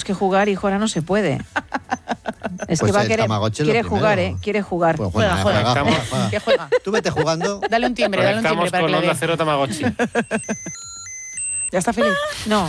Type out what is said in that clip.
que jugar, hijo, ahora no se puede. Es Pues que va a el querer, Tamagotchi es lo quiere jugar, primero. quiere jugar. Pues Juega. juega. ¿Qué juega? Tú vete jugando. Dale un timbre para que Conectamos le con dé. Onda Cero Tamagotchi. ¿Ya está feliz? No.